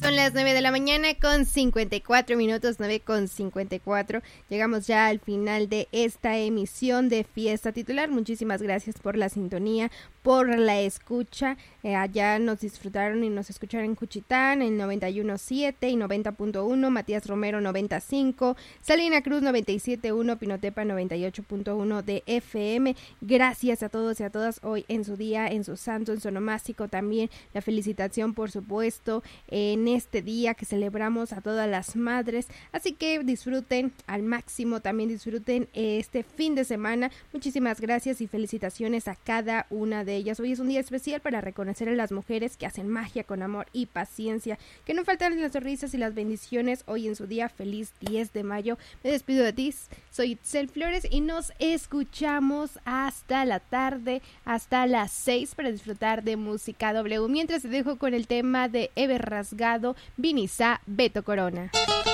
Son las 9 de la mañana con 54 minutos, 9:54. Llegamos ya al final de esta emisión de Fiesta Titular. Muchísimas gracias por la sintonía, por la escucha. Allá nos disfrutaron y nos escucharon en Juchitán, en 91.7 y 90.1, Matías Romero 95, Salina Cruz 97.1, Pinotepa 98.1 de FM. Gracias a todos y a todas hoy en su día, en su santo, en su onomástico también. La felicitación, por supuesto, en este día que celebramos a todas las madres. Así que disfruten al máximo, también disfruten este fin de semana. Muchísimas gracias y felicitaciones a cada una de ellas. Hoy es un día especial para reconocer a las mujeres que hacen magia con amor y paciencia. Que no faltan las sonrisas y las bendiciones hoy en su día. Feliz 10 de mayo. Me despido de ti. Soy Itzel Flores y nos escuchamos hasta la tarde, hasta las 6 para disfrutar de música W. Mientras te dejo con el tema de Ever Rasgado, Vinizá, Beto Corona.